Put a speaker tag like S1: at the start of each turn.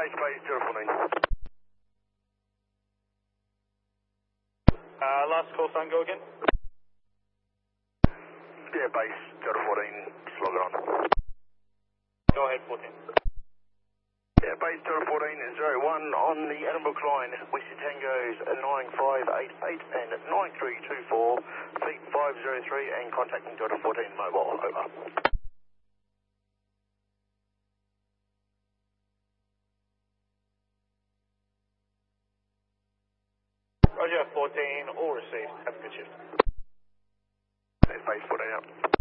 S1: base 014.
S2: Last call sign, go again.
S1: Yeah, base 014, just log it on.
S2: Go ahead, 14.
S1: Yeah, base 014 is 01 on the Edinburgh line, Whiskey Tango's 9588 and 9324, feet 503 and contacting 014 mobile, over.
S2: Roger, 14, all received. Have a good shift.
S1: Base 14 out.